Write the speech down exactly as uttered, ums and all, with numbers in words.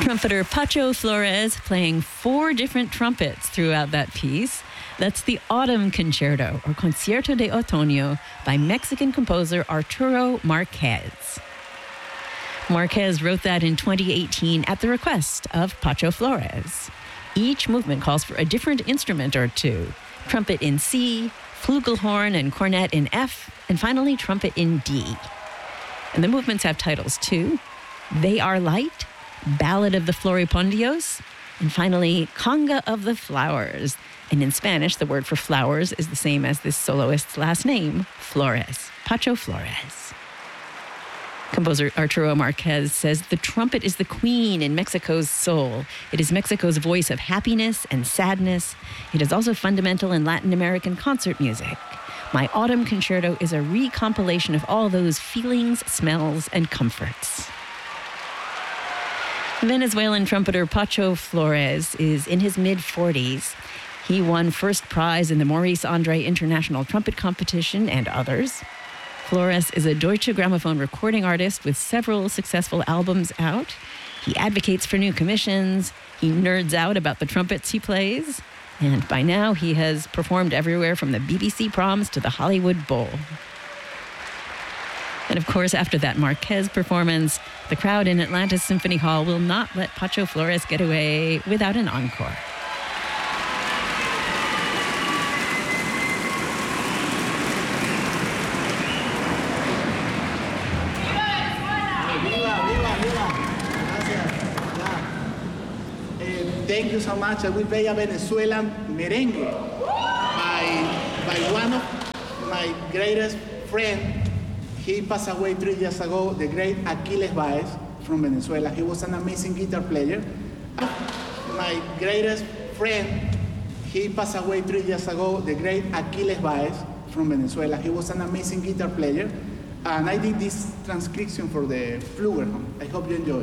Trumpeter Pacho Flores playing four different trumpets throughout that piece. That's the Autumn Concerto, or Concierto de Otoño, by Mexican composer Arturo Marquez. Marquez wrote that in twenty eighteen at the request of Pacho Flores. Each movement calls for a different instrument or two. Trumpet in C, flugelhorn and cornet in F, and finally trumpet in D. And the movements have titles too. They Are Light, Ballad of the Floripondios, and finally, Conga of the Flowers. And in Spanish, the word for flowers is the same as this soloist's last name, Flores, Pacho Flores. Composer Arturo Marquez says the trumpet is the queen in Mexico's soul. It is Mexico's voice of happiness and sadness. It is also fundamental in Latin American concert music. My Autumn Concerto is a recompilation of all those feelings, smells, and comforts. Venezuelan trumpeter Pacho Flores is in his mid-forties. He won first prize in the Maurice Andre International Trumpet Competition and others. Flores is a Deutsche Grammophon recording artist with several successful albums out. He advocates for new commissions. He nerds out about the trumpets he plays. And by now, he has performed everywhere from the B B C Proms to the Hollywood Bowl. And of course, after that Marquez performance, the crowd in Atlanta Symphony Hall will not let Pacho Flores get away without an encore. Thank you so much. I will play a Venezuelan merengue by, by one of my greatest friends. He passed away three years ago, the great Aquiles Baez from Venezuela. He was an amazing guitar player. My greatest friend, he passed away three years ago, the great Aquiles Baez from Venezuela. He was an amazing guitar player. And I did this transcription for the Flugelhorn. I hope you enjoy.